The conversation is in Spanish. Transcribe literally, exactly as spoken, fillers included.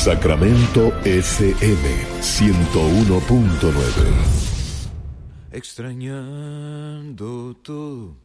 Sacramento F M ciento uno punto nueve. Extrañando todo